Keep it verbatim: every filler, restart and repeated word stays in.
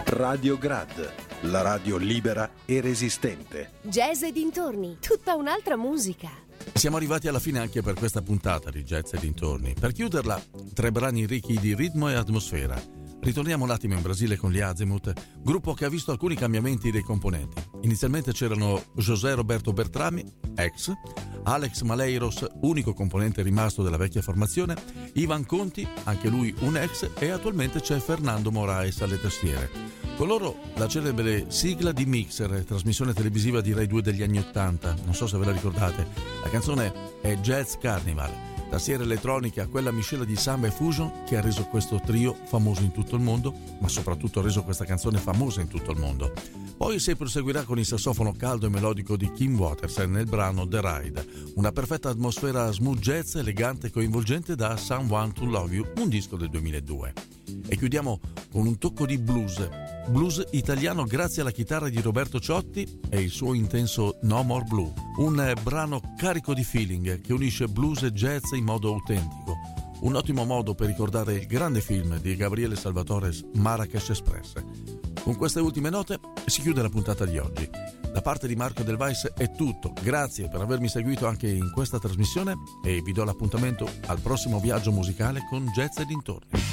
Radio Grad, la radio libera e resistente. Jazz e dintorni, tutta un'altra musica. Siamo arrivati alla fine anche per questa puntata di Jazz e dintorni. Per chiuderla, tre brani ricchi di ritmo e atmosfera. Ritorniamo un attimo in Brasile con gli Azimuth, gruppo che ha visto alcuni cambiamenti dei componenti. Inizialmente c'erano José Roberto Bertrami, ex, Alex Maleiros, unico componente rimasto della vecchia formazione, Ivan Conti, anche lui un ex, e attualmente c'è Fernando Moraes alle tastiere. Con loro la celebre sigla di Mixer, trasmissione televisiva di Rai due degli anni ottanta, non so se ve la ricordate. La canzone è Jazz Carnival. Tastiera elettronica, quella miscela di samba e fusion che ha reso questo trio famoso in tutto il mondo, ma soprattutto ha reso questa canzone famosa in tutto il mondo. Poi si proseguirà con il sassofono caldo e melodico di Kim Waters nel brano The Ride, una perfetta atmosfera smooth jazz, elegante e coinvolgente da Someone to Love You, un disco del duemiladue. E chiudiamo con un tocco di blues, blues italiano grazie alla chitarra di Roberto Ciotti e il suo intenso No More Blue, un brano carico di feeling che unisce blues e jazz in modo autentico, un ottimo modo per ricordare il grande film di Gabriele Salvatore, Marrakesh Express. Con queste ultime note si chiude la puntata di oggi. Da parte di Marco Del Vais è tutto, grazie per avermi seguito anche in questa trasmissione e vi do l'appuntamento al prossimo viaggio musicale con Jazz e dintorni.